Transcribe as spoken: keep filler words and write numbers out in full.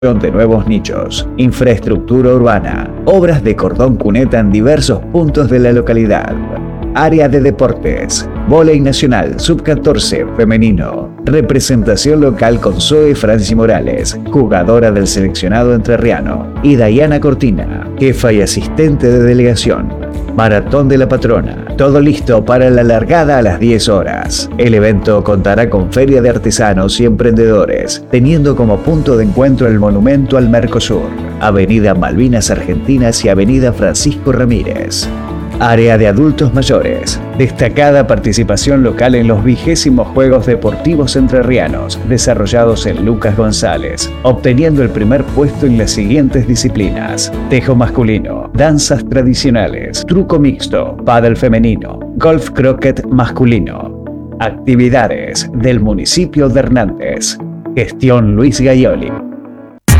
de nuevos nichos, infraestructura urbana, obras de cordón cuneta en diversos puntos de la localidad. Área de deportes, vóley nacional sub catorce femenino, representación local con Zoe Franci Morales, jugadora del seleccionado entrerriano, y Dayana Cortina, jefa y asistente de delegación. Maratón de la Patrona, todo listo para la largada a las diez horas. El evento contará con feria de artesanos y emprendedores, teniendo como punto de encuentro el Monumento al Mercosur, Avenida Malvinas Argentinas y Avenida Francisco Ramírez. Área de adultos mayores. Destacada participación local en los vigésimos Juegos Deportivos Entrerrianos, desarrollados en Lucas González, obteniendo el primer puesto en las siguientes disciplinas: tejo masculino, danzas tradicionales, truco mixto, pádel femenino, golf croquet masculino. Actividades del municipio de Hernández. Gestión Luis Gaioli.